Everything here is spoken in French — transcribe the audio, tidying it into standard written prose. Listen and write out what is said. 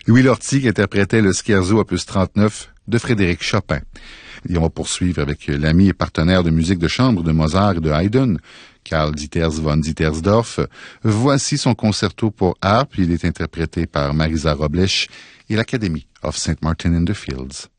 Louis Lortie qui interprétait le Scherzo opus 39 de Frédéric Chopin. Et on va poursuivre avec l'ami et partenaire de musique de chambre de Mozart et de Haydn, Karl Dieters von Dietersdorf. Voici son concerto pour harpe. Il est interprété par Marisa Robles et l'Academy of St. Martin in the Fields.